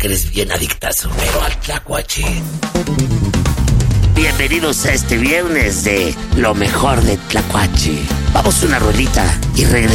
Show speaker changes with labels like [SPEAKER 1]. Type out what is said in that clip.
[SPEAKER 1] que eres bien adictazo, pero al tlacuache.
[SPEAKER 2] Bienvenidos a este viernes de lo mejor de Tlacuache. Vamos una rolita y regresamos.